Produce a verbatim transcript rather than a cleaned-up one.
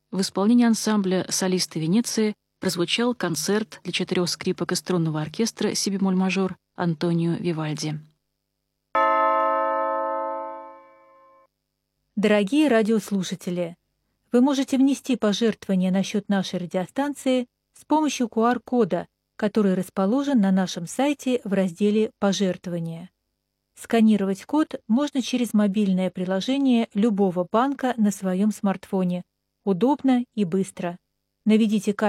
в исполнении ансамбля «Солисты Венеции» прозвучал концерт для четырех скрипок и струнного оркестра си бемоль-мажор Антонио Вивальди. Дорогие радиослушатели, вы можете внести пожертвования на счет нашей радиостанции с помощью ку ар-кода, который расположен на нашем сайте в разделе «Пожертвования». Сканировать код можно через мобильное приложение любого банка на своем смартфоне. Удобно и быстро. Наведите камеру